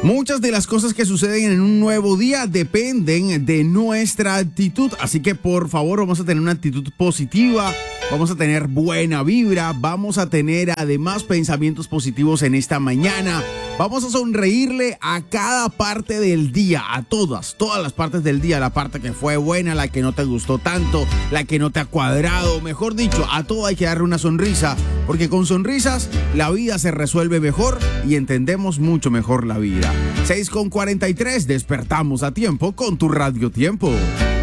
Muchas de las cosas que suceden en un nuevo día dependen de nuestra actitud, así que por favor vamos a tener una actitud positiva, vamos a tener buena vibra, vamos a tener además pensamientos positivos en esta mañana, vamos a sonreírle a cada parte del día, a todas las partes del día, la parte que fue buena, la que no te gustó tanto, la que no te ha cuadrado, mejor dicho, a todo hay que darle una sonrisa, porque con sonrisas la vida se resuelve mejor y entendemos mucho mejor la vida. 6:43, despertamos a tiempo con tu Radio Tiempo.